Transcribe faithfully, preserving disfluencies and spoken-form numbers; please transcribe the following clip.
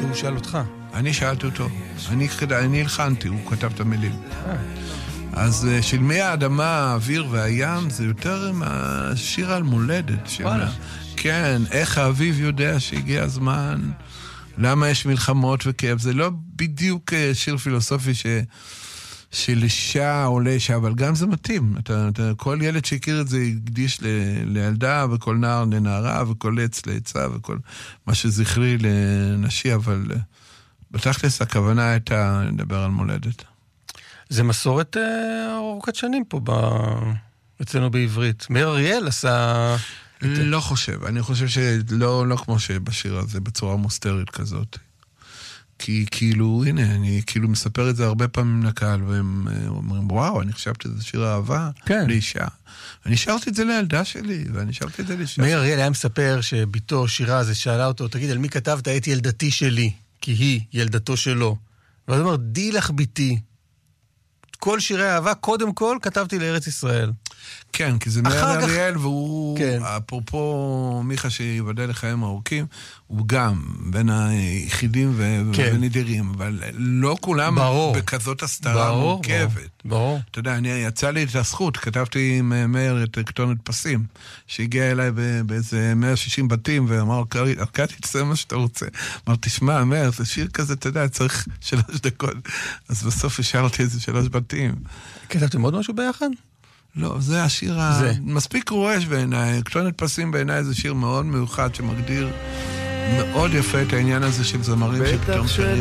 בעצם הוא שאל אותך. אני שאלתי אותו. אני, אני הלחנתי, הוא כתב את המילים. אז של מי האדמה, האוויר והים, זה יותר מהשיר על מולדת. וואלה. כן, איך האביב יודע שהגיע הזמן, למה יש מלחמות וכאב. זה לא בדיוק שיר פילוסופי ש... של אישה או לאישה, אבל גם זה מתאים. אתה, אתה, כל ילד שהכיר את זה יקדיש ל, לילדה, וכל נער לנערה, וכל עץ לעצה, וכל מה שזכרי לנשי, אבל בתכלס הכוונה הייתה לדבר על מולדת. זה מסורת אה, ארוכת שנים פה ב... אצלנו בעברית. מאיר אריאל עשה... לא חושב. אני חושב שלא לא כמו שבשיר הזה, בצורה מוסתרית כזאת. כי כאילו, הנה, אני כאילו מספר את זה הרבה פעמים לקהל, והם אומרים, וואו, אני חשבתי שזה שיר אהבה כן. לאישה. אני שרתי את זה לילדה שלי, ואני שרתי את זה לאישה. מאיר אריאל היה מספר שביתו שירה הזה שאלה אותו, תגיד, על מי כתבת את ילדתי שלי? כי היא ילדתו שלו. ואז הוא אומר, די לך ביתי. כל שירי אהבה, קודם כל, כתבתי לארץ ישראל. כן, כי זה מאיר אריאל, כך... והוא, כן. אפרופו מיכה שיבדל לחיים ארוכים, הוא גם בין היחידים ו... כן. ונדירים, אבל לא כולם ברור. בכזאת הסתרה מורכבת. ברור. אתה יודע, אני יצא לי את הזכות, כתבתי עם מאיר את כתונת פסים, שהגיע אליי באיזה מאה ושישים בתים, ואמר, ארקדי, תעשה מה שאתה רוצה. אמר, תשמע, מאיר, זה שיר כזה, אתה יודע, צריך שלוש דקות. אז בסוף השארתי איזה שלוש בתים. כתבתם עוד משהו ביחד? לא, זה השיר זה. מספיק רועש בעיניי. כתונת פסים בעיניי זה שיר מאוד מיוחד שמגדיר מאוד יפה את העניין הזה של זמרים שפתאום שרים